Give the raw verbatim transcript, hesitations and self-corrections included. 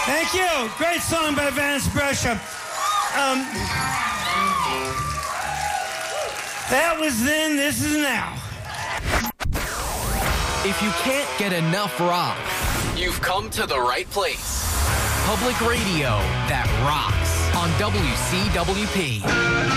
Thank you. Great song by Vance Brescia. Um, that was then, this is now. If you can't get enough rock, you've come to the right place. Public radio that rocks on W C W P.